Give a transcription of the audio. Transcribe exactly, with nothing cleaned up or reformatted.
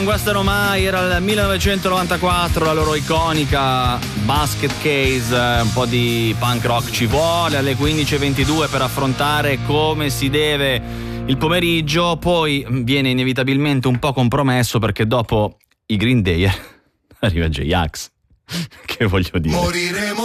Guastano mai, era il millenovecentonovantaquattro, la loro iconica Basket Case, un po' di punk rock ci vuole alle quindici e ventidue per affrontare come si deve il pomeriggio, poi viene inevitabilmente un po' compromesso perché dopo i Green Day arriva J-Ax, che voglio dire. Moriremo